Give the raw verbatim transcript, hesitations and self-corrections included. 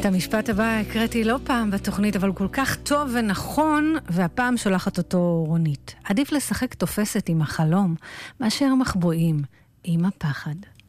את המשפט הבא הקראתי לא פעם בתוכנית, אבל כל כך טוב ונכון, והפעם שולחת אותו רונית. עדיף לשחק תופסת עם החלום, מאשר מחבואים עם הפחד.